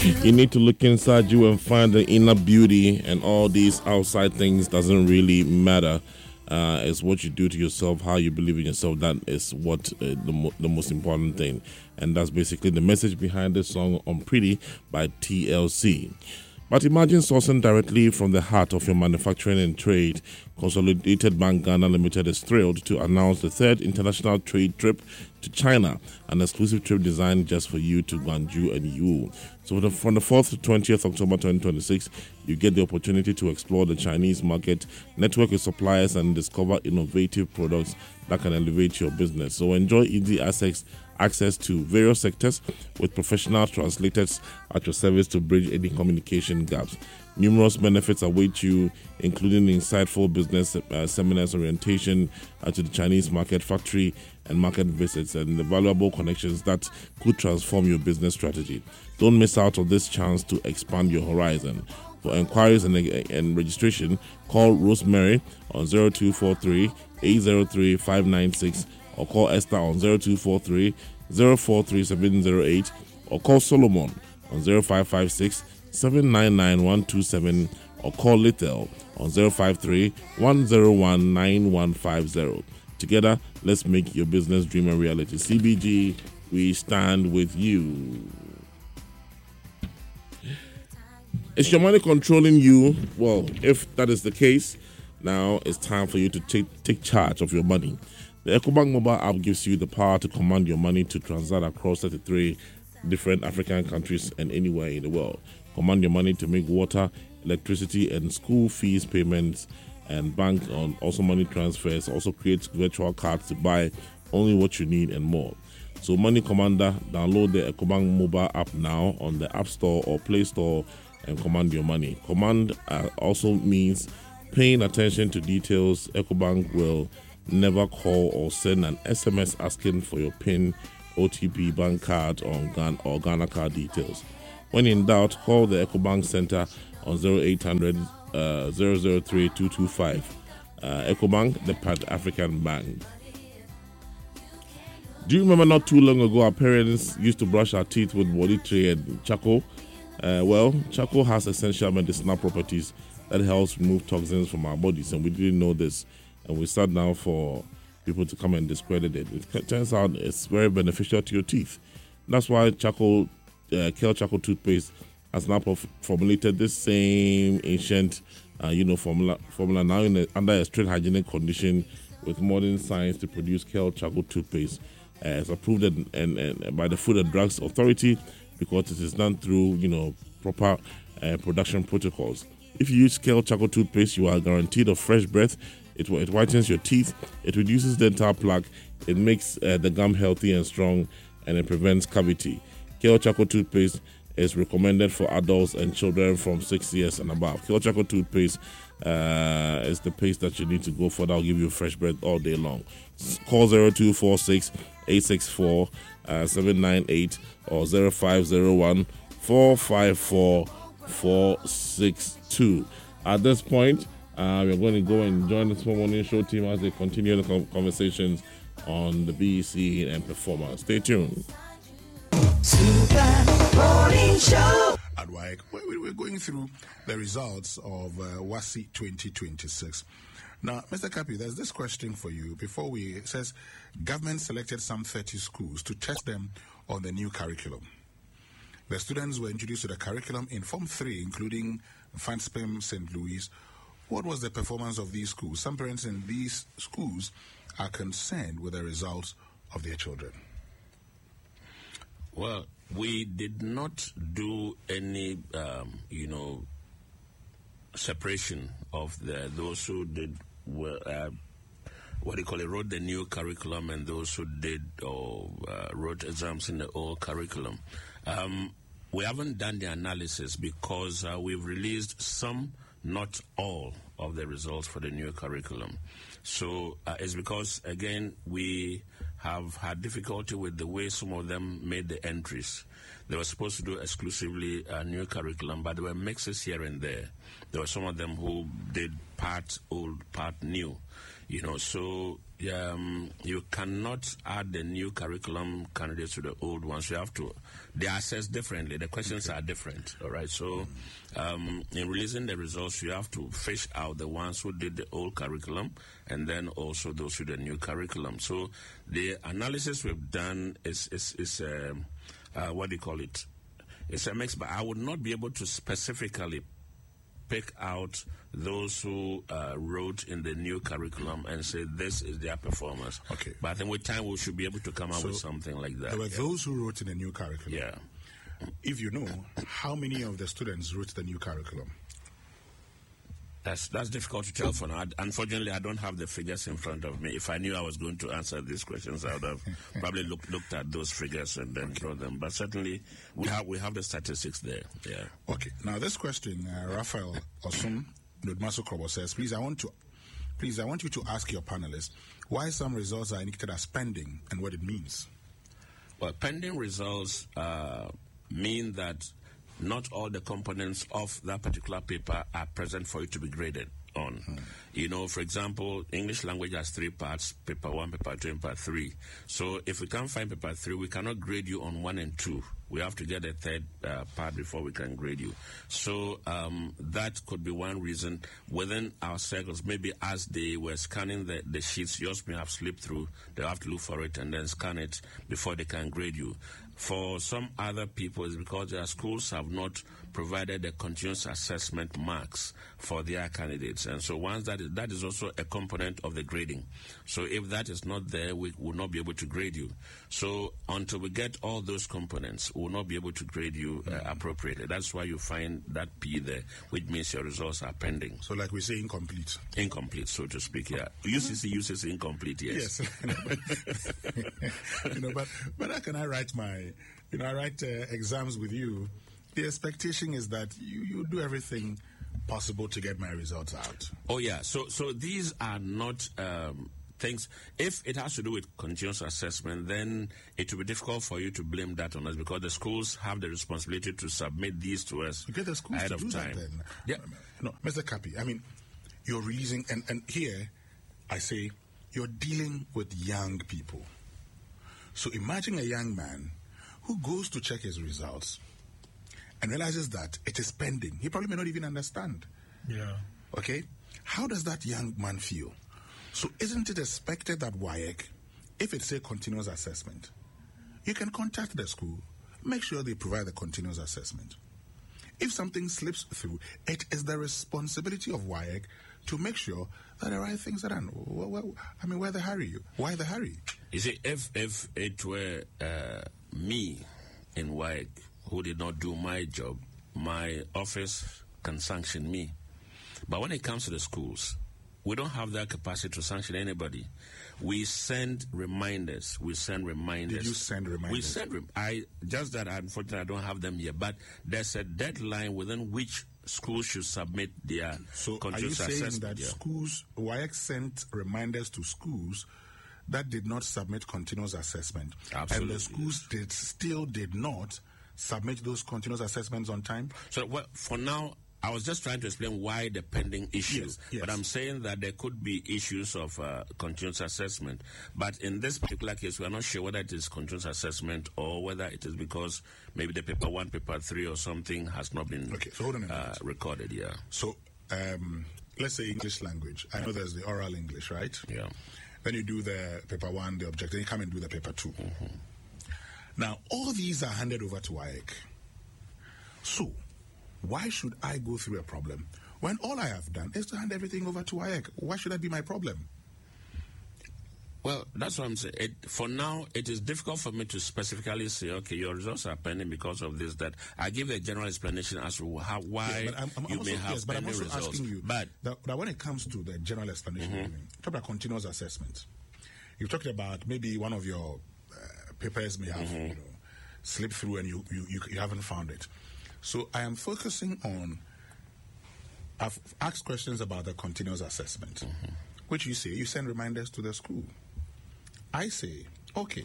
You need to look inside you and find the inner beauty, and all these outside things doesn't really matter. It's what you do to yourself, how you believe in yourself. That is what the most important thing, and that's basically the message behind this song on Pretty by TLC. But imagine sourcing directly from the heart of your manufacturing and trade. Consolidated Bank Ghana Limited is thrilled to announce the third international trade trip to China, an exclusive trip designed just for you to Guangzhou and Yiwu. So from the 4th to 20th October 2026, you get the opportunity to explore the Chinese market, network with suppliers, and discover innovative products that can elevate your business. So enjoy easy access to various sectors with professional translators at your service to bridge any communication gaps. Numerous benefits await you, including insightful business seminars, orientation to the Chinese market, factory and market visits, and the valuable connections that could transform your business strategy. Don't miss out on this chance to expand your horizon. For inquiries and registration, call Rosemary on 0243 803 596 or call Esther on 0243 043708 or call Solomon on 0556 799 127 or call Little on 053 101 9150. Together, let's make your business dream a reality. CBG, we stand with you. Is your money controlling you? Well, if that is the case, now it's time for you to take charge of your money. The EcoBank mobile app gives you the power to command your money to transact across 33 different African countries and anywhere in the world. Command your money to make water, electricity, and school fees payments, and bank on also money transfers. Also creates virtual cards to buy only what you need and more. So Money Commander, download the EcoBank mobile app now on the App Store or Play Store and command your money. Command also means paying attention to details. EcoBank will never call or send an SMS asking for your PIN, OTP, bank card, or Ghana card details. When in doubt, call the EcoBank Center on 0800 003 225. EcoBank, the Pan-African Bank. Do you remember not too long ago our parents used to brush our teeth with body tray and charcoal? Well, charcoal has essential medicinal properties that helps remove toxins from our bodies, and we didn't know this. And we sat down for people to come and discredit it. It turns out it's very beneficial to your teeth. That's why Kale Charcoal toothpaste has now formulated this same ancient, formula now under a strict hygienic condition with modern science to produce Kale Charcoal toothpaste. It's approved and by the Food and Drugs Authority because it is done through proper production protocols. If you use Kale Charcoal toothpaste, you are guaranteed a fresh breath. It whitens your teeth, it reduces dental plaque, it makes the gum healthy and strong, and it prevents cavity. Kale Charcoal toothpaste is recommended for adults and children from 6 years and above. Kale Charcoal toothpaste is the paste that you need to go for. That will give you fresh breath all day long. Call 0246 864 798 or 0501 454 462. At this point, we're going to go and join the Small Morning Show team as they continue the conversations on the BEC and performance. Stay tuned. Super Morning Show. At WAEC, we're going through the results of WASSCE 2026. Now, Mr. Kapi, there's this question for you. It says, government selected some 30 schools to test them on the new curriculum. The students were introduced to the curriculum in Form 3, including Fanspem St. Louis. What was the performance of these schools? Some parents in these schools are concerned with the results of their children. Well, we did not do any, separation of those who did, wrote the new curriculum and those who did or wrote exams in the old curriculum. We haven't done the analysis because we've released some, not all, of the results for the new curriculum. So it's because, again, we have had difficulty with the way some of them made the entries. They were supposed to do exclusively a new curriculum, but there were mixes here and there. There were some of them who did part old, part new. So you cannot add the new curriculum candidates to the old ones. You have to, they are assessed differently. The questions are different, all right? So in releasing the results, you have to fish out the ones who did the old curriculum and then also those with the new curriculum. So the analysis we've done is what do you call it? It's a mix, but I would not be able to specifically pick out those who wrote in the new curriculum and say this is their performance. Okay. But I think with time we should be able to come up with something like that. There were those who wrote in the new curriculum. Yeah. If you know, how many of the students wrote the new curriculum? That's difficult to tell for now. Unfortunately, I don't have the figures in front of me. If I knew I was going to answer these questions, I would have probably looked at those figures and then draw them. But certainly, we have the statistics there. Yeah. Okay. Now, this question, Raphael Osum Nudmaso Krobo says, please, I want you to ask your panelists why some results are indicated as pending and what it means. Well, pending results mean that not all the components of that particular paper are present for you to be graded on. You know, for example, English language has 3 parts, paper 1, paper 2, and paper 3. So if we can't find paper 3, we cannot grade you on 1 and 2. We have to get a third part before we can grade you. So that could be one reason within our circles. Maybe as they were scanning the sheets, yours may have slipped through. They'll have to look for it and then scan it before they can grade you. For some other people, it's because their schools have not provided the continuous assessment marks for their candidates. And so once that is also a component of the grading. So if that is not there, we will not be able to grade you. So until we get all those components, we will not be able to grade you appropriately. That's why you find that P there, which means your results are pending. So like we say, incomplete. Incomplete, so to speak, yeah. UCC uses incomplete, yes. But how can I write I write exams with you. The expectation is that you do everything possible to get my results out. Oh, yeah. So these are not things. If it has to do with continuous assessment, then it will be difficult for you to blame that on us because the schools have the responsibility to submit these to us you get the schools ahead to of do time. That then. Yeah. No, Mr. Kapi, I mean, you're releasing, and here I say you're dealing with young people. So imagine a young man who goes to check his results and realizes that it is pending. He probably may not even understand. Yeah. Okay? How does that young man feel? So isn't it expected that WAEC, if it's a continuous assessment, you can contact the school, make sure they provide the continuous assessment. If something slips through, it is the responsibility of WAEC to make sure that the right things are done. Why the hurry? Why the hurry? You see, if it were me in WAEC who did not do my job, my office can sanction me. But when it comes to the schools, we don't have that capacity to sanction anybody. We send reminders. Did you send reminders? We send just that unfortunately I don't have them yet. But there's a deadline within which schools should submit their continuous assessment. So are you saying that schools, WAEC sent reminders to schools that did not submit continuous assessment? Absolutely. And the schools still did not submit those continuous assessments on time? So for now, I was just trying to explain why the pending issue. Yes. But I'm saying that there could be issues of continuous assessment. But in this particular case, we are not sure whether it is continuous assessment or whether it is because maybe the paper 1, paper 3 or something has not been so hold on a minute. Recorded, yeah. So let's say English language. I know there's the oral English, right? Yeah. Then you do the paper 1, the objective, then you come and do the paper 2. Mm-hmm. Now, all these are handed over to WAEC. So, why should I go through a problem when all I have done is to hand everything over to WAEC? Why should that be my problem? Well, that's what I'm saying. For now, it is difficult for me to specifically say, okay, your results are pending because of this, that. I give a general explanation as to why you may have pending results. I'm also asking you that when it comes to the general explanation, talk about continuous assessment. You've talked about maybe one of your papers may have slipped through and you haven't found it. So I am focusing on, I've asked questions about the continuous assessment, which you say you send reminders to the school. I say, okay,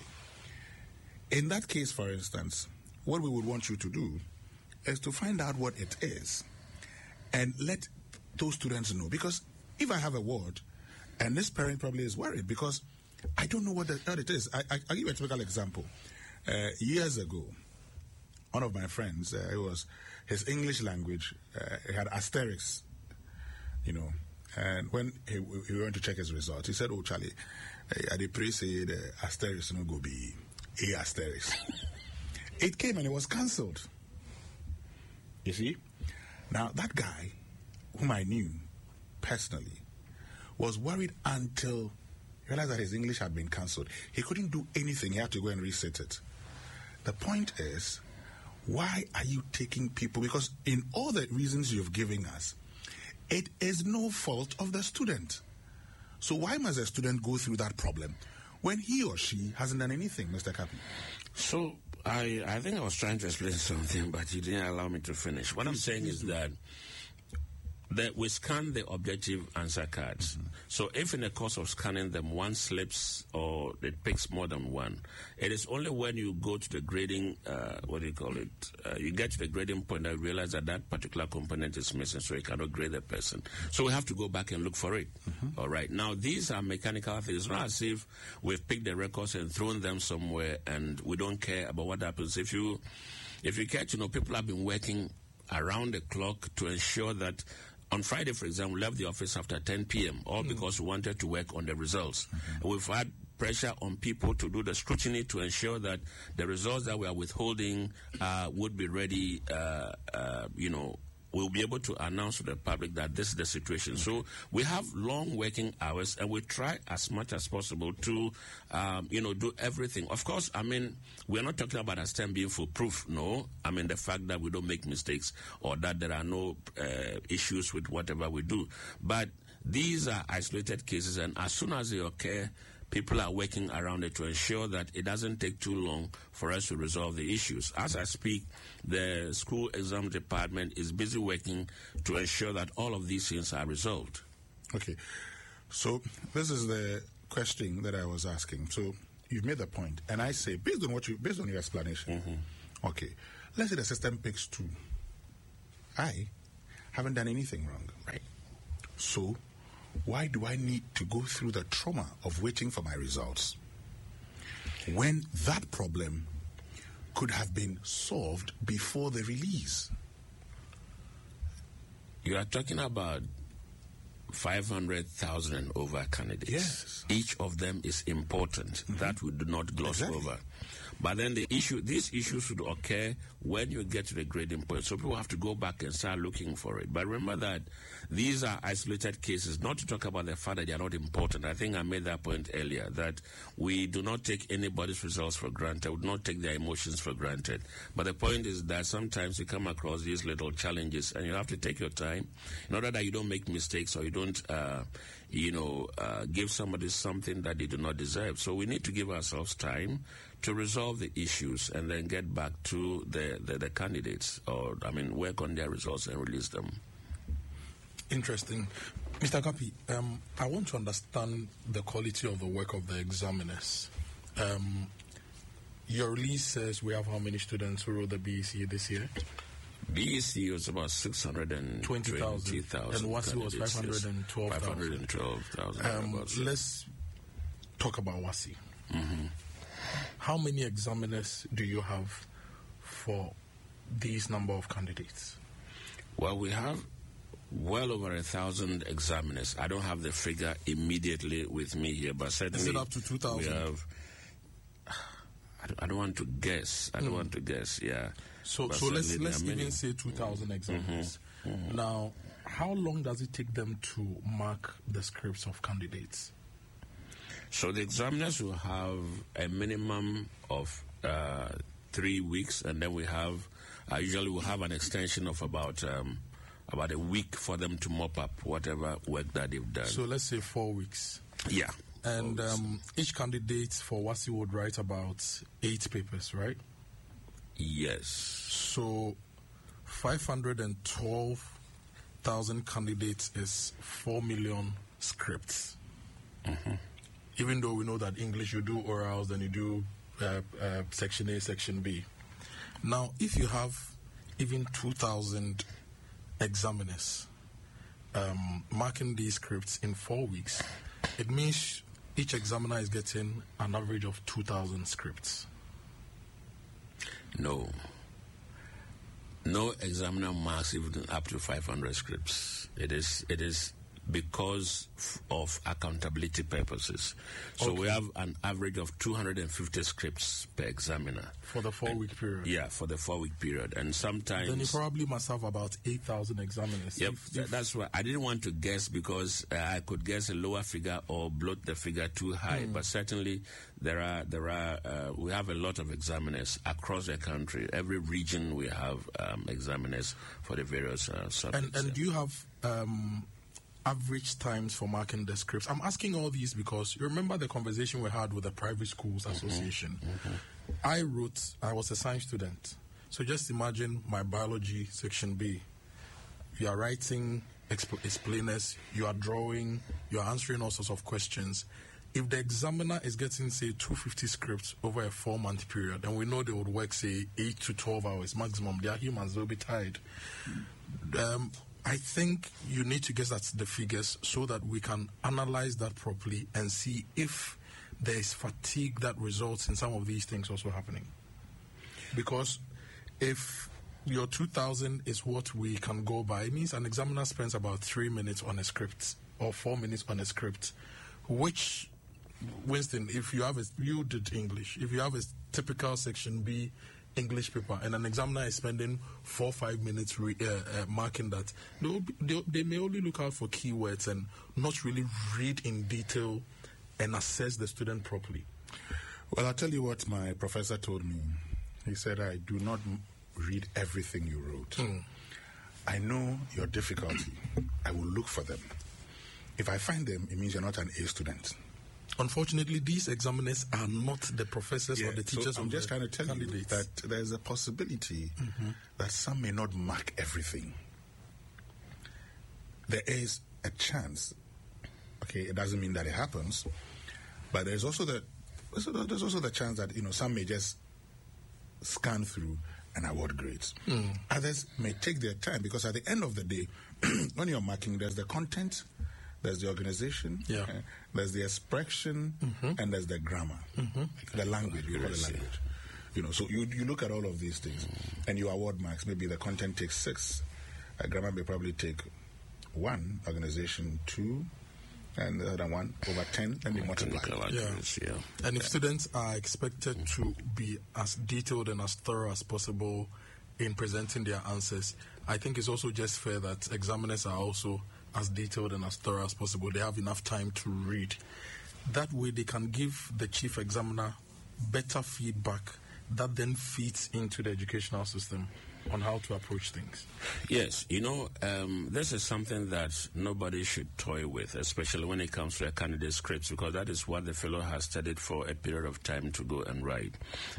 in that case, for instance, what we would want you to do is to find out what it is and let those students know. Because if I have a word And this parent probably is worried because I don't know what it is. I'll give you a typical example. Years ago, one of my friends, it was his English language, he had asterisks, and when he went to check his results, he said, "Oh, Charlie, I did pray say the asterisk no go be A asterisk." It came and it was cancelled. You see? Now, that guy, whom I knew personally, was worried until he realized that his English had been cancelled. He couldn't do anything. He had to go and reset it. The point is, why are you taking people? Because in all the reasons you've given us, it is no fault of the student. So why must a student go through that problem when he or she hasn't done anything, Mr. Kapi? So I think I was trying to explain something, but you didn't allow me to finish. What I'm saying is that we scan the objective answer cards. Mm-hmm. So if in the course of scanning them, one slips or it picks more than one, it is only when you go to the grading, you get to the grading point that you realize that particular component is missing, so you cannot grade the person. So we have to go back and look for it. Mm-hmm. All right. Now, these are mechanical things. It's not as if we've picked the records and thrown them somewhere and we don't care about what happens. If you catch, people have been working around the clock to ensure that on Friday, for example, we left the office after 10 p.m., all because we wanted to work on the results. Mm-hmm. We've had pressure on people to do the scrutiny to ensure that the results that we are withholding would be ready, we'll be able to announce to the public that this is the situation. Okay. So we have long working hours, and we try as much as possible to, do everything. Of course, we're not talking about ASTEM being foolproof, no. The fact that we don't make mistakes or that there are no issues with whatever we do. But these are isolated cases, and as soon as they occur, people are working around it to ensure that it doesn't take too long for us to resolve the issues. As I speak, the school exam department is busy working to ensure that all of these things are resolved. Okay. So this is the question that I was asking. So you've made the point, and I say, based on your explanation, mm-hmm. Okay, let's say the system picks 2. I haven't done anything wrong. Right. So why do I need to go through the trauma of waiting for my results when that problem could have been solved before the release? You are talking about 500,000 and over candidates. Yes. Each of them is important. Mm-hmm. That we do not gloss over. But then these issues should occur when you get to the grading point. So people have to go back and start looking for it. But remember that these are isolated cases, not to talk about the fact that they are not important. I think I made that point earlier, that we do not take anybody's results for granted. We do not take their emotions for granted. But the point is that sometimes you come across these little challenges and you have to take your time in order that you don't make mistakes or you don't give somebody something that they do not deserve. So we need to give ourselves time to resolve the issues and then get back to the candidates or, work on their results and release them. Interesting. Mr. Kapi, I want to understand the quality of the work of the examiners. Your release says we have how many students who wrote the BEC this year? BEC was about 620,000. And WASSCE was 512,000. 512,000. Let's talk about WASSCE. Mm-hmm. How many examiners do you have for these number of candidates? Well, we have well over 1,000 examiners. I don't have the figure immediately with me here, but certainly... Is it up to 2,000? We have... I don't want to guess. Yeah. So let's even say 2,000 examiners. Mm-hmm. Mm-hmm. Now, how long does it take them to mark the scripts of candidates? So the examiners will have a minimum of 3 weeks, and then we have usually we'll have an extension of about a week for them to mop up whatever work that they've done. So let's say 4 weeks. Yeah. And each candidate for WASSCE would write about 8 papers, right? Yes. So 512,000 candidates is 4 million scripts. Mm-hmm. Even though we know that English, you do orals, then you do Section A, Section B. Now, if you have even 2,000 examiners marking these scripts in 4 weeks, it means each examiner is getting an average of 2,000 scripts. No examiner marks even up to 500 scripts. It is because of accountability purposes. So we have an average of 250 scripts per examiner. For the 4-week period? Yeah, for the 4-week period. And sometimes... Then you probably must have about 8,000 examiners. Yep, that's why I didn't want to guess, because I could guess a lower figure or bloat the figure too high. But certainly we have a lot of examiners across the country. Every region we have examiners for the various subjects. And do you have... average times for marking the scripts? I'm asking all these because you remember the conversation we had with the Private Schools Association. I was a science student. So just imagine my biology section B. You are writing explainers, you are drawing, you are answering all sorts of questions. If the examiner is getting, say, 250 scripts over a 4-month period, and we know they would work, say, 8 to 12 hours maximum, they are humans, they'll be tired. I think you need to get at the figures so that we can analyze that properly and see if there is fatigue that results in some of these things also happening. Because if your 2,000 is what we can go by, it means an examiner spends about 3 minutes on a script or 4 minutes on a script, which, Winston, if you did English, if you have a typical section B English paper and an examiner is spending 4 or 5 minutes marking that, they may only look out for keywords and not really read in detail and assess the student properly. Well, I'll tell you what my professor told me. He said, I do not read everything you wrote. I know your difficulty. I will look for them. If I find them, it means you're not an A student. Unfortunately, these examiners are not the professors or the teachers. So I'm just trying to tell you that there's a possibility that some may not mark everything. There is a chance. Okay, it doesn't mean that it happens, but there's also the chance that some may just scan through and award grades. Others may take their time, because at the end of the day, when you're marking, there's the content, there's the organization, there's the expression, and there's the grammar, the language. So you look at all of these things, and you award marks. Maybe the content takes 6, grammar may probably take 1, organization 2, and the other one over 10, and they multiply. And if students are expected to be as detailed and as thorough as possible in presenting their answers, I think it's also just fair that examiners are also as detailed and as thorough as possible. They have enough time to read. That way they can give the chief examiner better feedback that then feeds into the educational system on how to approach things. Yes, this is something that nobody should toy with, especially when it comes to a candidate scripts, because that is what the fellow has studied for a period of time to go and write.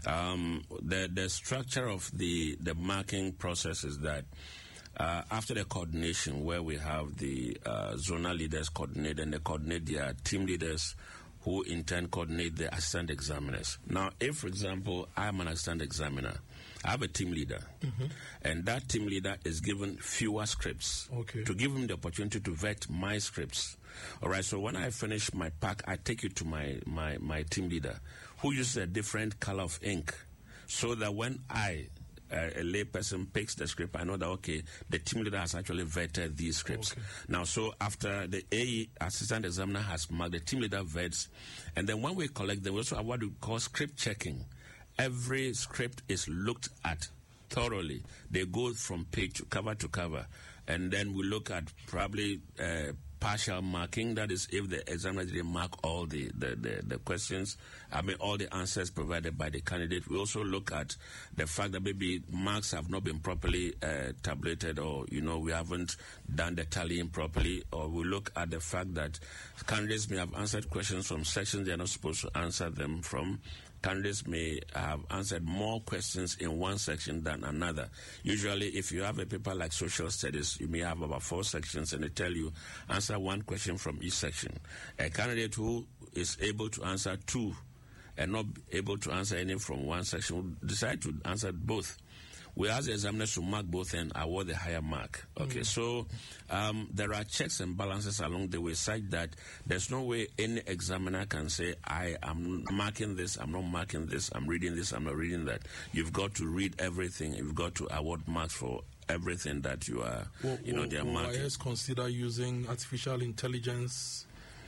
The structure of the marking process is that after the coordination, where we have the zonal leaders coordinate, and they coordinate their team leaders, who in turn coordinate the assistant examiners. Now, if, for example, I'm an assistant examiner, I have a team leader, and that team leader is given fewer scripts to give him the opportunity to vet my scripts. All right, so when I finish my pack, I take it to my team leader, who uses a different color of ink, so that when a lay person picks the script, I know that, the team leader has actually vetted these scripts. Now, so after the AE, assistant examiner, has marked, the team leader vets, and then when we collect them, we also have what we call script checking. Every script is looked at thoroughly. They go from page to cover, and then we look at probably partial marking. That is, if the examiner didn't mark all the questions, all the answers provided by the candidate. We also look at the fact that maybe marks have not been properly tabulated, or we haven't done the tallying properly, or we look at the fact that candidates may have answered questions from sections they are not supposed to answer them from. Candidates may have answered more questions in one section than another. Usually, if you have a paper like social studies, you may have about 4 sections, and they tell you answer 1 question from each section. A candidate who is able to answer 2 and not able to answer any from one section will decide to answer both. we ask the examiners to mark both and award the higher mark. Okay, so there are checks and balances along the way such that there's no way any examiner can say, I am marking this, I'm not marking this, I'm reading this, I'm not reading that. You've got to read everything. You've got to award marks for everything that you are, they are marking. Will IS consider using artificial intelligence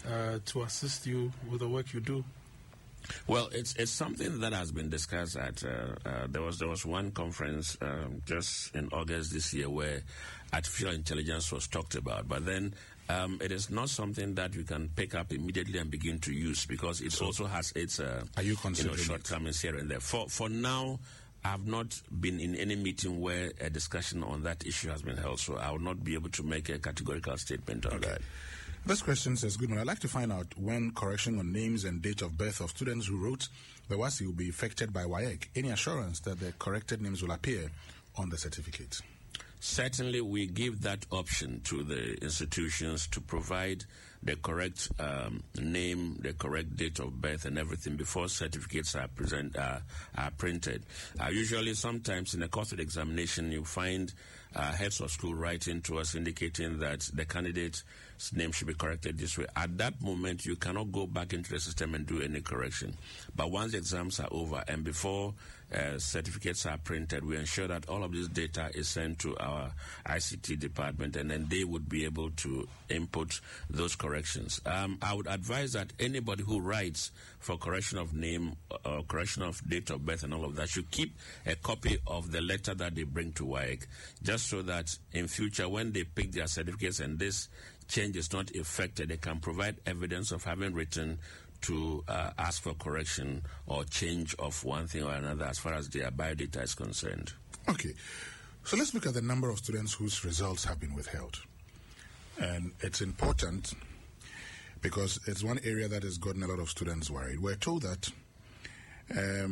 to assist you with the work you do? Well, it's something that has been discussed at there was one conference just in August this year where artificial intelligence was talked about, but then it is not something that you can pick up immediately and begin to use because it also has its shortcomings here and there. For now, I have not been in any meeting where a discussion on that issue has been held, so I will not be able to make a categorical statement on that. This question says, Goodman, I'd like to find out when correction on names and date of birth of students who wrote the WASSCE will be affected by WAEC. Any assurance that the corrected names will appear on the certificate? Certainly, we give that option to the institutions to provide the correct name, the correct date of birth, and everything before certificates are printed. Usually, sometimes in the course of the examination, you find heads of school writing to us indicating that the candidate's name should be corrected this way. At that moment, you cannot go back into the system and do any correction. But once the exams are over and before certificates are printed, we ensure that all of this data is sent to our ICT department, and then they would be able to input those corrections. I would advise that anybody who writes for correction of name or correction of date of birth and all of that should keep a copy of the letter that they bring to WAEC, just so that in future when they pick their certificates and this change is not effected, they can provide evidence of having written to ask for correction or change of one thing or another as far as their biodata is concerned. Okay, so let's look at the number of students whose results have been withheld. And it's important because it's one area that has gotten a lot of students worried. We're told that there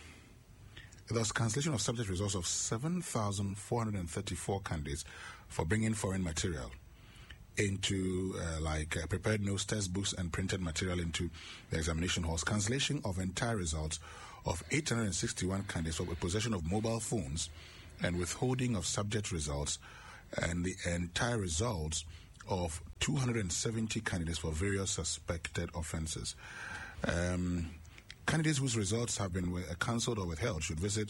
was cancellation of subject results of 7,434 candidates for bringing foreign material into prepared notes, textbooks, and printed material into the examination halls. Cancellation of entire results of 861 candidates for possession of mobile phones and withholding of subject results, and the entire results of 270 candidates for various suspected offences. Candidates whose results have been cancelled or withheld should visit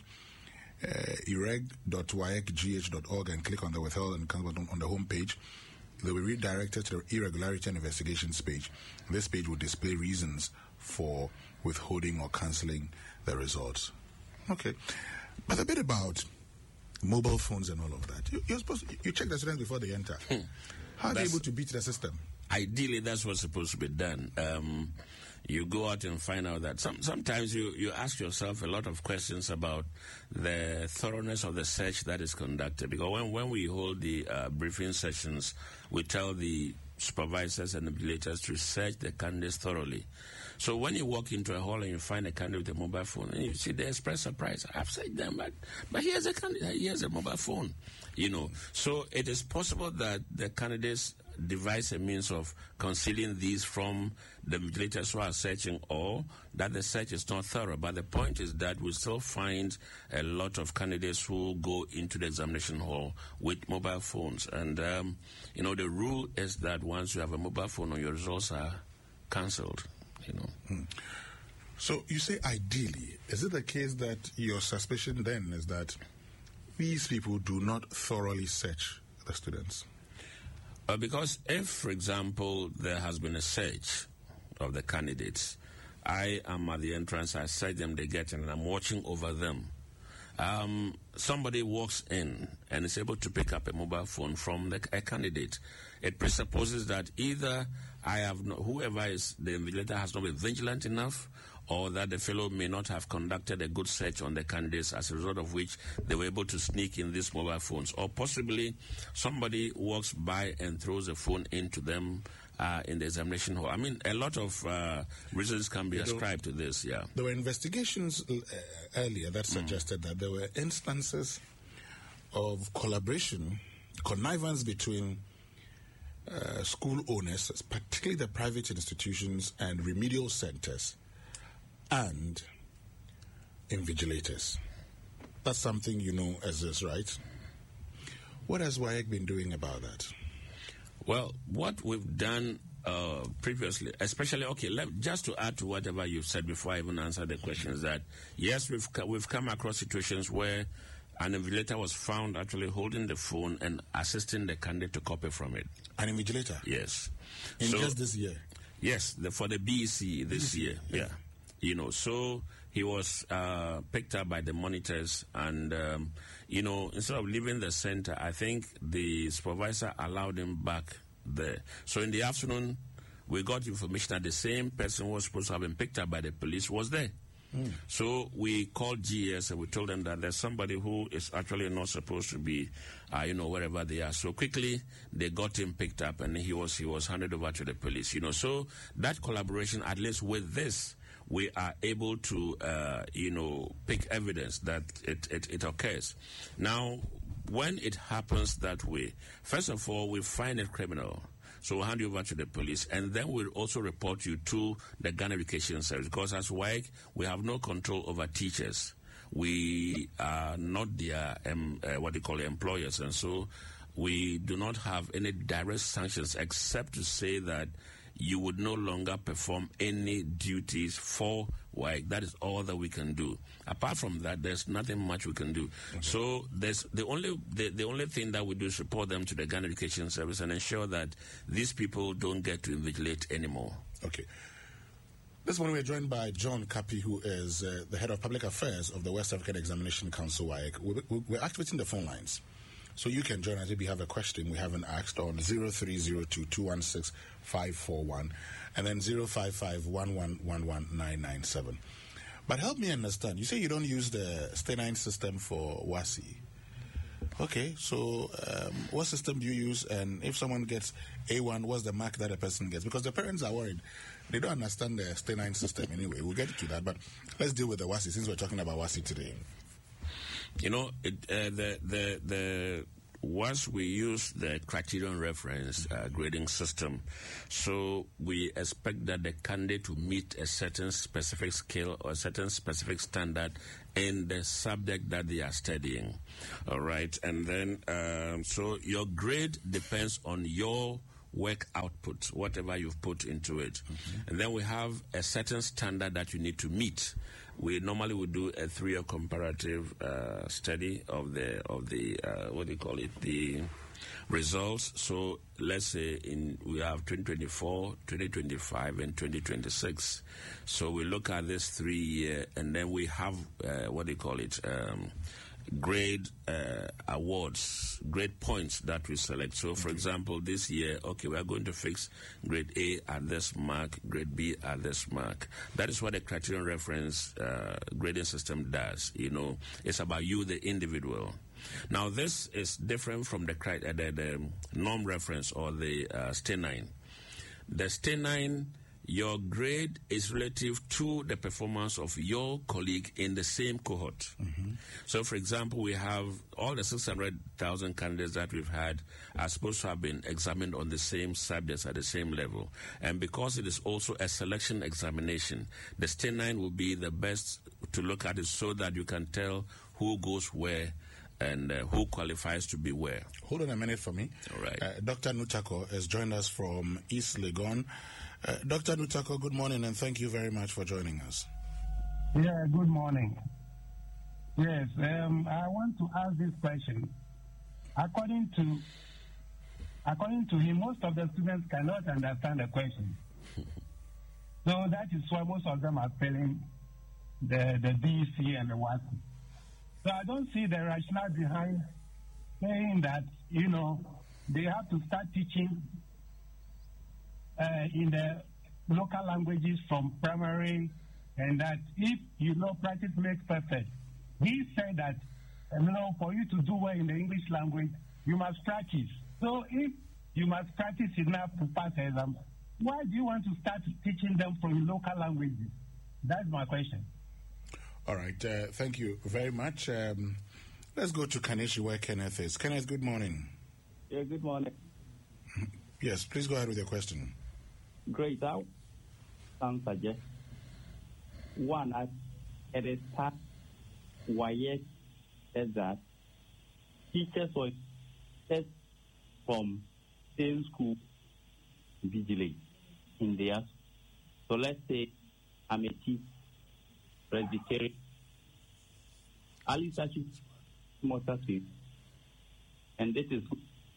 ireg.waecgh.org and click on the withheld and cancel button on the home page. They will be redirected to the Irregularity and Investigations page. This page will display reasons for withholding or cancelling the results. Okay. But a bit about mobile phones and all of that. You're supposed to, you check the students before they enter. How are they able to beat the system? Ideally, that's what's supposed to be done. You go out and find out that sometimes you ask yourself a lot of questions about the thoroughness of the search that is conducted. Because when we hold the briefing sessions, we tell the supervisors and the to search the candidates thoroughly. So when you walk into a hall and you find a candidate with a mobile phone, and you see they express surprise. I've said them, but here's a candidate, here's a mobile phone. So it is possible that the candidates devise a means of concealing these from the vigilators who are searching, or that the search is not thorough. But the point is that we still find a lot of candidates who go into the examination hall with mobile phones. And, the rule is that once you have a mobile phone, your results are cancelled, So you say ideally, is it the case that your suspicion then is that these people do not thoroughly search the students? Because if, for example, there has been a search of the candidates, I am at the entrance, I search them, they get in, and I'm watching over them. Somebody walks in and is able to pick up a mobile phone from a candidate. It presupposes that either whoever is the invigilator has not been vigilant enough, or that the fellow may not have conducted a good search on the candidates, as a result of which they were able to sneak in these mobile phones. Or possibly somebody walks by and throws a phone into them in the examination hall. I mean, a lot of reasons can be ascribed to this, yeah. There were investigations earlier that suggested that there were instances of collaboration, connivance between school owners, particularly the private institutions and remedial centers, and invigilators. That's something you know exists, right? What has WAEC been doing about that? Well, what we've done previously, especially, just to add to whatever you've said before I even answer the question, is that, yes, we've come across situations where an invigilator was found actually holding the phone and assisting the candidate to copy from it. An invigilator? Yes. Just this year? Yes, for the BEC this year, yeah. So he was picked up by the monitors and, instead of leaving the center, I think the supervisor allowed him back there. So in the afternoon, we got information that the same person who was supposed to have been picked up by the police was there. So we called GS and we told them that there's somebody who is actually not supposed to be, wherever they are. So quickly they got him picked up and he was handed over to the police. So that collaboration, at least with this, we are able to, pick evidence that it occurs. Now, when it happens that way, first of all, we find it criminal. So we'll hand you over to the police, and then we'll also report you to the Ghana Education Service, because as WAEC, we have no control over teachers. We are not their, employers, and so we do not have any direct sanctions except to say that you would no longer perform any duties for WAEC. That is all that we can do. Apart from that, there's nothing much we can do. Okay. So there's the only thing that we do is report them to the Ghana Education Service and ensure that these people don't get to invigilate anymore. Okay. This morning we're joined by John Kapi, who is the head of public affairs of the West African Examination Council, WAEC. We're activating the phone lines. So you can join us if you have a question we haven't asked on 0302-216-541 and then 055-1111-997. But help me understand. You say you don't use the Stay9 system for WASSCE. Okay, so what system do you use? And if someone gets A1, what's the mark that a person gets? Because the parents are worried. They don't understand the Stay9 system anyway. We'll get to that. But let's deal with the WASSCE since we're talking about WASSCE today. Once we use the criterion reference grading system, so we expect that the candidate to meet a certain specific scale or a certain specific standard in the subject that they are studying. All right, and then so your grade depends on your work output, whatever you've put into it. And then we have a certain standard that you need to meet. We normally would do a 3-year comparative study of the the results. So let's say we have 2024, 2025, and 2026. So we look at this 3-year, and then we have grade awards, grade points that we select. So, for example, this year, we are going to fix grade A at this mark, grade B at this mark. That is what the criterion reference grading system does. It's about you, the individual. Now, this is different from the norm reference or the Stay9. The Stay9, your grade is relative to the performance of your colleague in the same cohort. So, for example, we have all the 600,000 candidates that we've had are supposed to have been examined on the same subjects at the same level. And because it is also a selection examination, the Stay9 will be the best to look at it so that you can tell who goes where and who qualifies to be where. Hold on a minute for me. All right. Dr. Nuchako has joined us from East Legon. Dr. Nuchako, good morning, and thank you very much for joining us. Yeah, good morning. Yes, I want to ask this question. According to him, most of the students cannot understand the question. So that is why most of them are failing the BEC and the WASSCE. So I don't see the rationale behind saying that, they have to start teaching in the local languages from primary, and that if practice makes perfect. He said that, for you to do well in the English language, you must practice. So if you must practice enough to pass the exam, why do you want to start teaching them from local languages? That's my question. All right. Thank you very much. Let's go to Kaneshi, where Kenneth is. Kenneth, good morning. Yeah, good morning. Yes, please go ahead with your question. Great. Some suggest one at the start, WAEC said that teachers or teachers from same school vigilate in their. So let's say I'm a teacher, Presbyterian, Alice motor state, and this is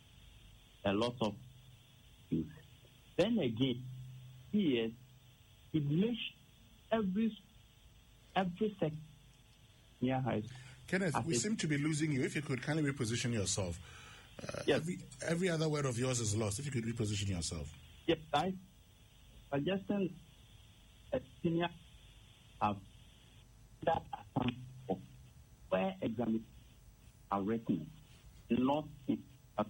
a lot of things. Then again, here it makes every sector near high school. Kenneth, we seem to be losing you. If you could kindly reposition yourself. Yes. Every other word of yours is lost. If you could reposition yourself. Yes, I suggested a senior have that where examinations are written, not in a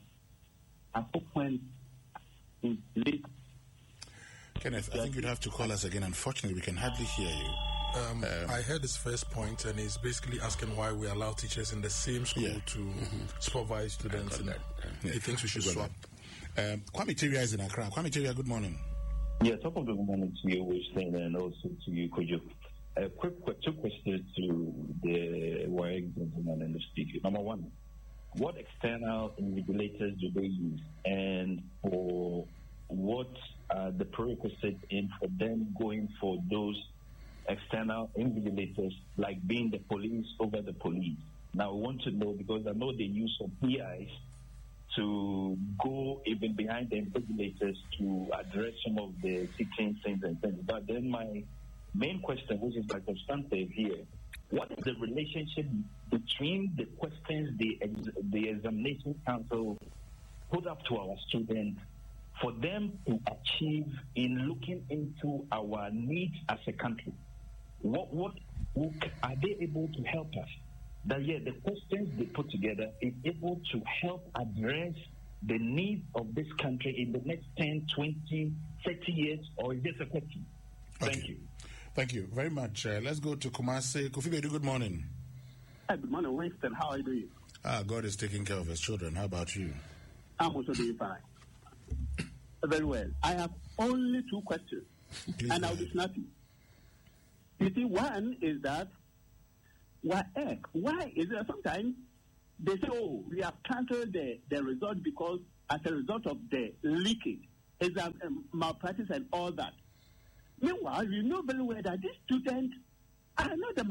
point in late. Kenneth, I think you'd have to call us again. Unfortunately, we can hardly hear you. I heard his first point, and he's basically asking why we allow teachers in the same school to supervise students. And he thinks we should swap. Kwame Teria is in Accra. Kwame Teria, good morning. Yeah, top of the morning to you, Winston, and also to you, Kojo. Two questions to the WAEC gentleman and the speaker. Number one, what external invigilators do they use, and for what are the prerequisites in for them going for those external invigilators, like being the police over the police? Now, I want to know, because I know the use of PIs to go even behind the invigilators to address some of the teaching things and things. But then my main question, which is my substantive here, what is the relationship between the questions the examination council put up to our students for them to achieve in looking into our needs as a country? What are they able to help us? That the questions they put together is able to help address the needs of this country in the next 10, 20, 30 years, or is this a question? Thank you. Thank you very much. Let's go to Kumasi. Kofi Bedu, good morning. Hi, good morning, Winston. How are you doing? God is taking care of his children. How about you? I'm also doing fine. Very well. I have only two questions, and I'll be snappy. You see, one is that why is it sometimes they say, oh, we have cancelled the result because as a result of the leakage, exam malpractice and all that. Meanwhile, you know very well that these students are not the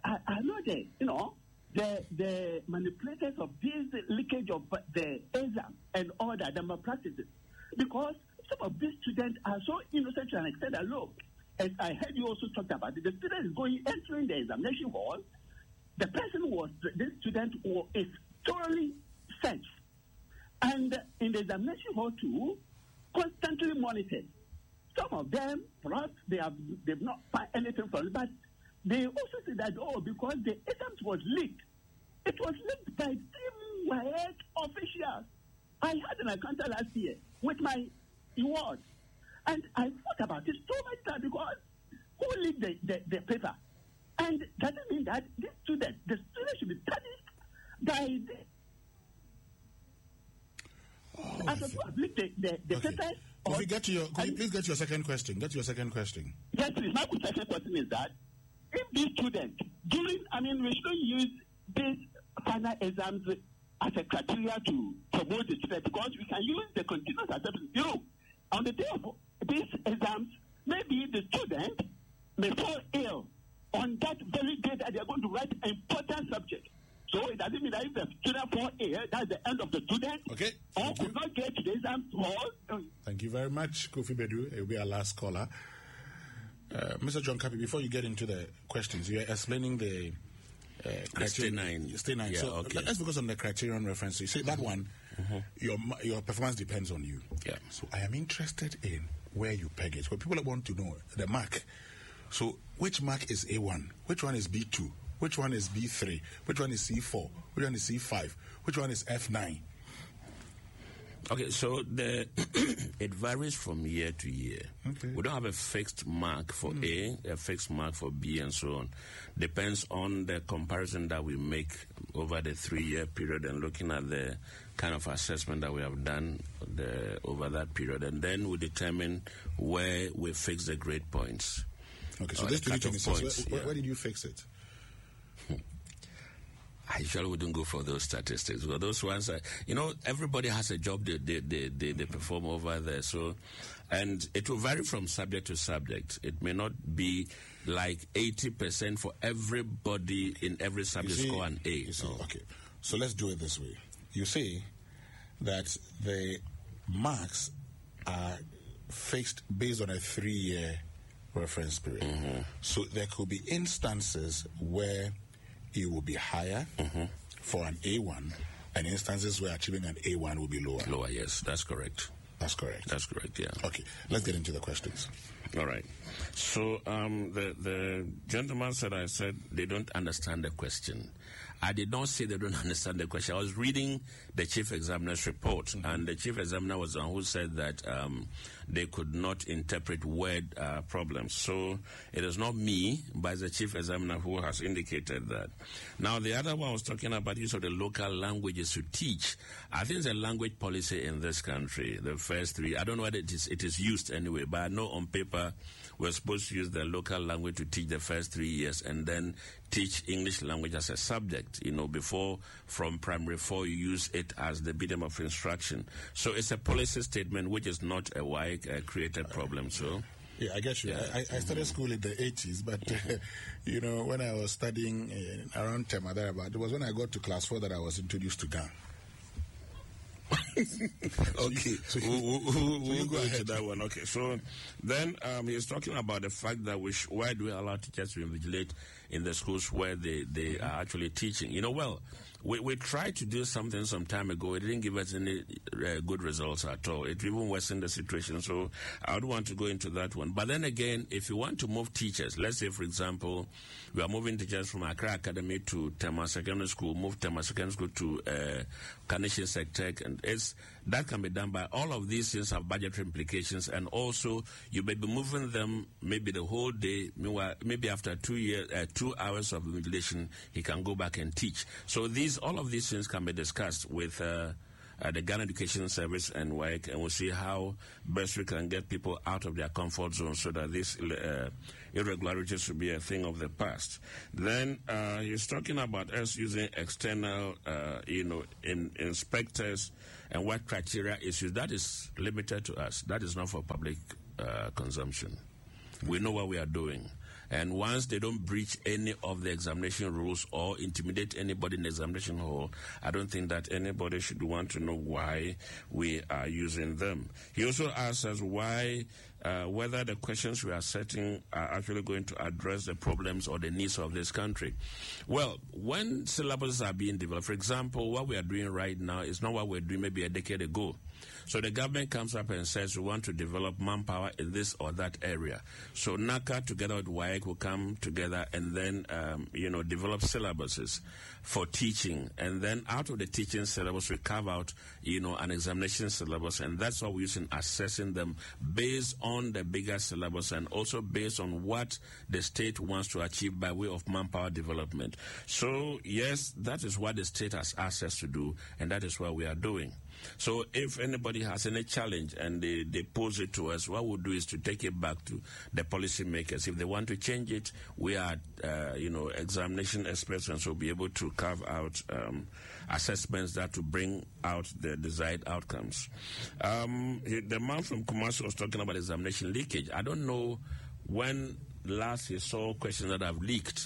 manipulators of this leakage of the exam and all that, the malpractices. Because some of these students are so innocent to an extent that, look, as I heard you also talked about it, the student is entering the examination hall. The this student is thoroughly searched. And in the examination hall too, constantly monitored. Some of them, perhaps they've not found anything from it, but they also say that, because the exams was leaked. It was leaked by team WAEC officials. I had an encounter last year with my reward. And I thought about it so much time because who leaked the paper? And does it mean that the student should be punished by as a public the papers? Could you please get your second question? Get your second question. Yes, please. My second question is that if these students we shouldn't use these final exams as a criteria to promote the student, because we can use the continuous assessment. On the day of these exams, maybe the student may fall ill on that very day that they are going to write an important subject. So it doesn't mean that if the student fall ill, that's the end of the student. Okay. Or could not get to the exam hall. Thank you very much, Kofi Bedu. It will be our last caller. Mr. John Kapi, before you get into the questions, you are explaining the criterion. Stay 9. Yeah, so okay. Let's focus on the criterion reference. You say that one, your performance depends on you. Yeah. So I am interested in where you peg it. What people want to know, the mark. So which mark is A1? Which one is B2? Which one is B3? Which one is C4? Which one is C5? Which one is F9? Okay, so it varies from year to year. Okay. We don't have a fixed mark for A, a fixed mark for B, and so on. Depends on the comparison that we make over the 3-year period and looking at the kind of assessment that we have done over that period. And then we determine where we fix the grade points. Okay, so this 2026, where did you fix it? I usually wouldn't go for those statistics. But those ones, everybody has a job they perform over there. So, and it will vary from subject to subject. It may not be like 80% for everybody in every subject score an A. Okay, so let's do it this way. You say that the marks are fixed based on a 3-year reference period. Mm-hmm. So there could be instances where it will be higher for an A1, and instances where achieving an A1 will be lower. Lower, yes, that's correct. That's correct. That's correct, yeah. Okay, let's get into the questions. All right. So the gentleman said, I said they don't understand the question. I did not say they don't understand the question. I was reading the chief examiner's report, and the chief examiner was the one who said that they could not interpret word problems. So it is not me, but it's the chief examiner who has indicated that. Now, the other one was talking about use of the local languages to teach. I think it's a language policy in this country, the first 3. I don't know whether it is used anyway, but I know on paper we're supposed to use the local language to teach the first 3 years and then teach English language as a subject. Before from primary 4, you use it as the medium of instruction. So it's a policy statement which is not a WAEC created problem. So. Yeah, I get you. Yeah. I started school in the 80s, but, when I was studying around Temadara, it was when I got to class 4 that I was introduced to Ghana. Okay, we'll go into that one. Okay, so then he's talking about the fact that why do we allow teachers to invigilate in the schools where they are actually teaching? We tried to do something some time ago. It didn't give us any good results at all. It even worsened the situation. So I don't want to go into that one. But then again, if you want to move teachers, let's say, for example, we are moving teachers from Accra Academy to Tema Secondary School, move Tema Secondary School to Carnation Sectech, and that can be done by all of these things have budgetary implications, and also you may be moving them maybe the whole day. Maybe after 2 hours of invigilation, he can go back and teach. So all of these things can be discussed with the Ghana Education Service and WAEC, and we'll see how best we can get people out of their comfort zone so that these irregularities should be a thing of the past. Then he's talking about us using external, inspectors and what criteria is used. That is limited to us. That is not for public consumption. We know what we are doing. And once they don't breach any of the examination rules or intimidate anybody in the examination hall, I don't think that anybody should want to know why we are using them. He also asks us whether the questions we are setting are actually going to address the problems or the needs of this country. Well, when syllabuses are being developed, for example, what we are doing right now is not what we were doing maybe a decade ago. So the government comes up and says we want to develop manpower in this or that area. So NACA together with WAEC will come together and then, develop syllabuses for teaching. And then out of the teaching syllabus, we carve out, an examination syllabus. And that's what we use in assessing them based on the bigger syllabus and also based on what the state wants to achieve by way of manpower development. So, yes, that is what the state has asked us to do, and that is what we are doing. So if anybody has any challenge and they pose it to us, what we'll do is to take it back to the policymakers. If they want to change it, we are, examination experts, and so be able to carve out assessments that to bring out the desired outcomes. The man from Kumasi was talking about examination leakage. I don't know when last he saw questions that have leaked.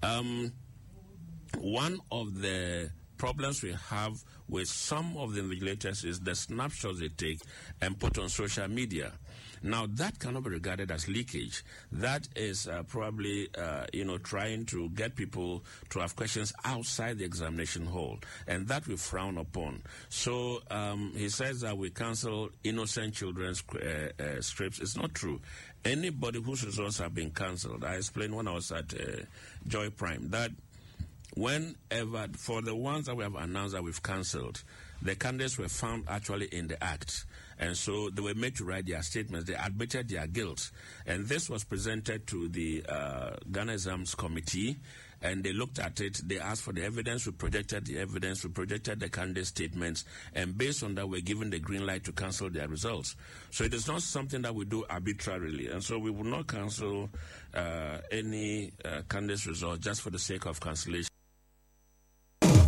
One of the problems we have with some of the invigilators is the snapshots they take and put on social media. Now, that cannot be regarded as leakage. That is probably, trying to get people to have questions outside the examination hall, and that we frown upon. So he says that we cancel innocent children's scripts. It's not true. Anybody whose results have been cancelled, I explained when I was at Joy Prime, that whenever, for the ones that we have announced that we've cancelled, the candidates were found actually in the act. And so they were made to write their statements. They admitted their guilt. And this was presented to the Ghana Exams Committee, and they looked at it. They asked for the evidence. We projected the evidence. We projected the candidate statements. And based on that, we're given the green light to cancel their results. So it is not something that we do arbitrarily. And so we will not cancel any candidate's results just for the sake of cancellation.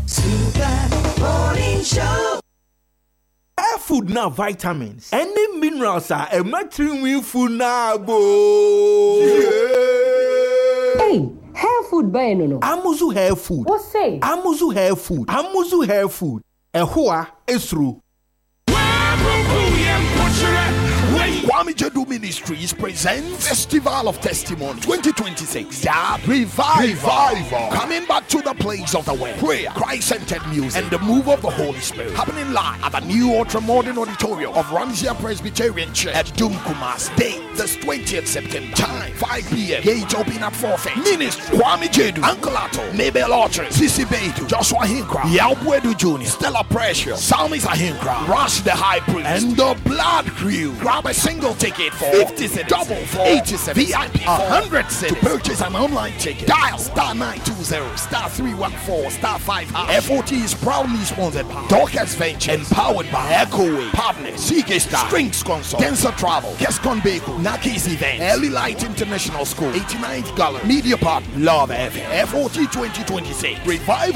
morning show. Hair food now vitamins. Any minerals are a matrimony food now, bo. Hey, hair food by no. Amuzu hair food. What say? Amuzu hair food. Amuzu hair food. Ehua esru. Kwame Jedu Ministries presents Festival of Testimony 2026. The Revival. Coming back to the place of the word, prayer, Christ-centered music, and the move of the Holy Spirit. Happening live at the new ultra-modern auditorium of Ramsia Presbyterian Church at Kumasi. Date, this 20th September. Time, 5 p.m. Gate open at 4:30. Ministry, Kwame Jedu, Uncle Ato, Mabel Orchard, Sisi Beitu, Joshua Hinkra, Yalbuedu Jr., Stella Precious, Salmis Ahinkra, Rush the High Priest, and the Blood Crew. Grab a single ticket for 50 cents, double for 80 cents, VIP 100 cents. To purchase an online ticket, dial *920*314*5. FOT is proudly sponsored by Dorcas Venture and powered by Echo Partners, CK Star, Strings Console, Denser Travel, Kescon Beko, Nakis Event, Early Light International School, 89th Gallery, Media Partner, Love FM, FOT 2026, Revival.